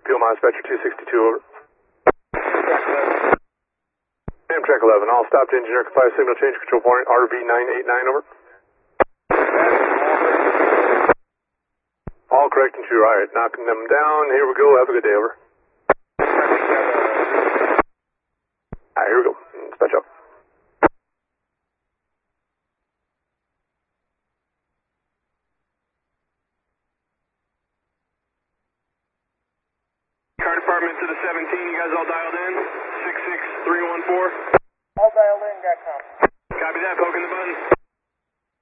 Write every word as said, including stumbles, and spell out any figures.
Fuel miles, dispatcher two sixty-two, over. Amtrak eleven, all stopped engineer comply signal change control point, R V nine eight nine, over. All correct and true, alright, knocking them down, here we go, have a good day, over. Alright, here we go, dispatch up. Car department to the seventeen, you guys all dialed in? six six three one four? All dialed in, got com. Copy that, poking the button.